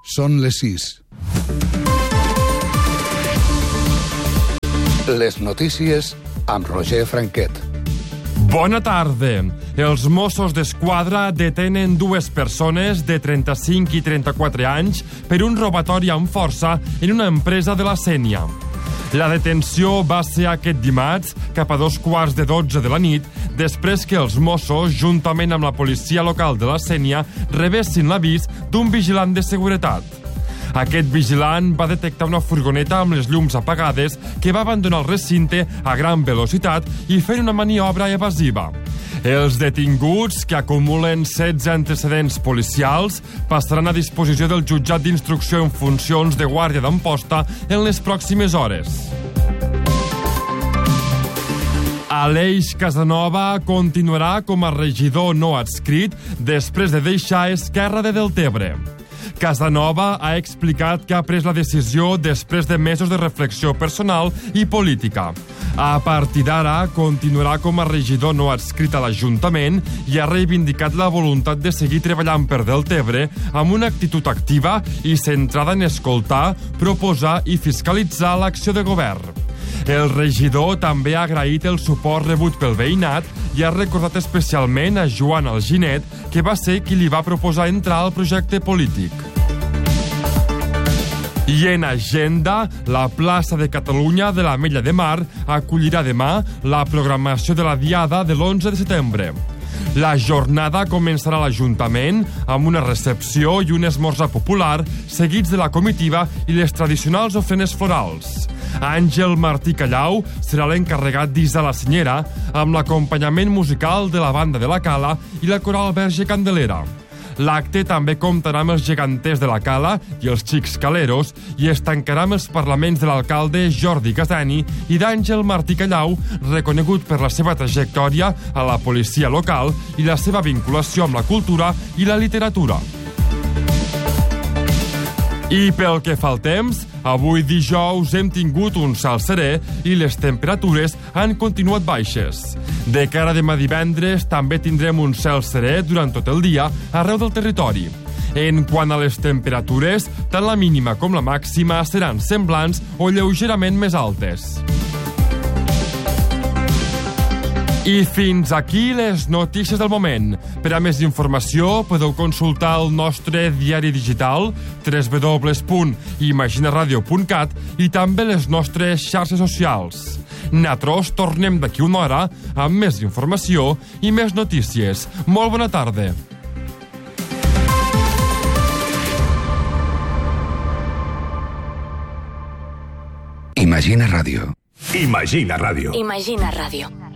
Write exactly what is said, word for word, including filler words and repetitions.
Són les sis. Les notícies amb Roger Franquet. Bona tarda. Els Mossos d'Esquadra detenen dues persones de trenta-cinc i trenta-quatre anys per un robatori amb força en una empresa de la Sénia. La detenció va ser aquest dimarts, cap a dos quarts de dotze de la nit, després que els Mossos, juntament amb la policia local de la Sénia, rebessin l'avís d'un vigilant de seguretat. Aquest vigilant va detectar una furgoneta amb les llums apagades que va abandonar el recinte a gran velocitat i fent una maniobra evasiva. Els detinguts, que acumulen setze antecedents policials, passaran a disposició del jutjat d'instrucció en funcions de guàrdia d'Amposta en les pròximes hores. Aleix Casanova continuarà com a regidor no adscrit després de deixar Esquerra de Deltebre. Casanova ha explicat que ha pres la decisió després de mesos de reflexió personal i política. A partir d'ara, continuarà com a regidor no adscrit a l'Ajuntament i ha reivindicat la voluntat de seguir treballant per Deltebre amb una actitud activa i centrada en escoltar, proposar i fiscalitzar l'acció de govern. El regidor també ha agraït el suport rebut pel veïnat i ha recordat especialment a Joan Alginet, que va ser qui li va proposar entrar al projecte polític. I en agenda, la plaça de Catalunya de l'Ametlla de Mar acollirà demà la programació de la Diada de l'onze de setembre. La jornada començarà a l'Ajuntament amb una recepció i un esmorzar popular seguits de la comitiva i les tradicionals ofrenes florals. Àngel Martí Callau serà l'encarregat d'Isa la Senyera amb l'acompanyament musical de la Banda de la Cala i la Coral Verge Candelera. L'acte també comptarà amb els geganters de la Cala i els xics caleros i es tancarà amb els parlaments de l'alcalde Jordi Casani i d'Àngel Martí Callau, reconegut per la seva trajectòria a la policia local i la seva vinculació amb la cultura i la literatura. I pel que fa al temps, avui dijous hem tingut un cel serè i les temperatures han continuat baixes. De cara a demà divendres també tindrem un cel serè durant tot el dia arreu del territori. En quant a les temperatures, tant la mínima com la màxima seran semblants o lleugerament més altes. I fins aquí les notícies del moment. Per a més informació podeu consultar el nostre diari digital w w w punt imaginaradio punt cat i també les nostres xarxes socials. Nosaltres tornem d'aquí una hora amb més informació i més notícies. Molt bona tarda. Imagina Ràdio. Imagina Ràdio. Imagina Ràdio.